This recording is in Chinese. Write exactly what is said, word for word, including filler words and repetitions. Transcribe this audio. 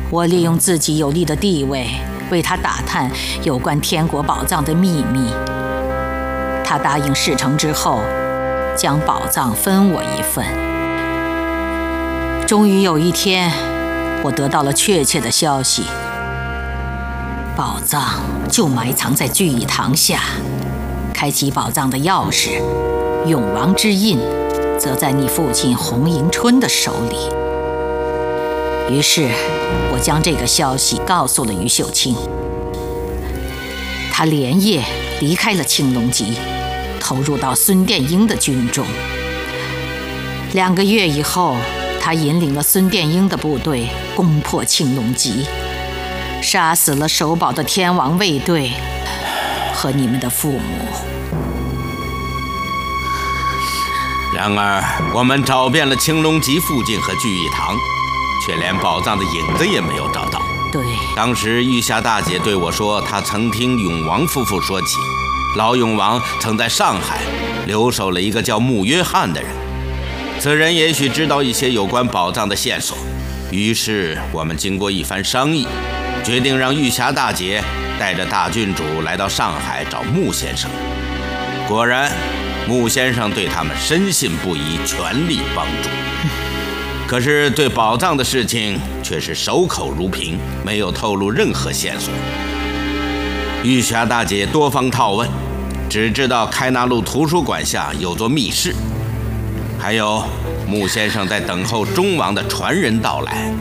我利用自己有利的地位，为他打探有关天国宝藏的秘密。他答应事成之后，将宝藏分我一份。终于有一天，我得到了确切的消息，宝藏就埋藏在聚义堂下。开启宝藏的钥匙，永王之印，则在你父亲洪迎春的手里。于是，我将这个消息告诉了于秀清。他连夜离开了青龙集，投入到孙殿英的军中。两个月以后，他引领了孙殿英的部队攻破青龙集，杀死了守保的天王卫队和你们的父母。 然而，我们找遍了青龙集附近和聚义堂，却连宝藏的影子也没有找到。 对， 当时玉霞大姐对我说，她曾听永王夫妇说起，老永王曾在上海留守了一个叫穆约翰的人，此人也许知道一些有关宝藏的线索。于是我们经过一番商议，决定让玉霞大姐带着大郡主来到上海找穆先生。果然，穆先生对他们深信不疑，全力帮助。可是对宝藏的事情却是守口如瓶，没有透露任何线索。玉霞大姐多方套问，只知道开纳路图书馆下有座密室，还有穆先生在等候忠王的传人到来。